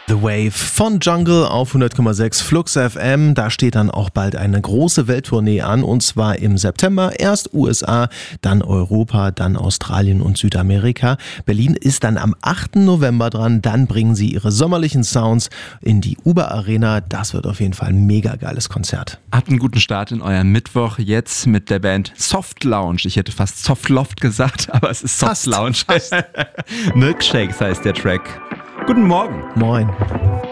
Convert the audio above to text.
The Wave von Jungle auf 100,6 Flux FM. Da steht dann auch bald eine große Welttournee an, und zwar im September. Erst USA, dann Europa, dann Australien und Südamerika. Berlin ist dann am 8. November dran. Dann bringen sie ihre sommerlichen Sounds in die Uber Arena. Das wird auf jeden Fall ein mega geiles Konzert. Habt einen guten Start in euren Mittwoch jetzt mit der Band Soft Lounge. Ich hätte fast Soft Loft gesagt, aber es ist Soft Lounge. Milkshakes heißt der Track. Guten Morgen. Moin.